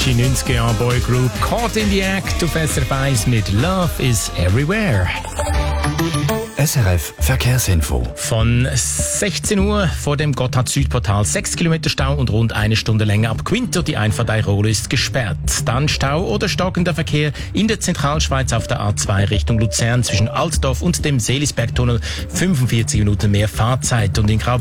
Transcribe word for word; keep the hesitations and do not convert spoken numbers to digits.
klassische neunziger Jahre Boygroup Caught in the Act auf S R F eins mit Love is Everywhere. S R F Verkehrsinfo. Von sechzehn Uhr vor dem Gotthard-Südportal sechs Kilometer Stau und rund eine Stunde länger ab Quinto. Die Einfahrt Airol ist gesperrt. Dann Stau oder stockender Verkehr in der Zentralschweiz auf der A zwei Richtung Luzern zwischen Altdorf und dem Seelisbergtunnel. fünfundvierzig Minuten mehr Fahrzeit. Und in Grau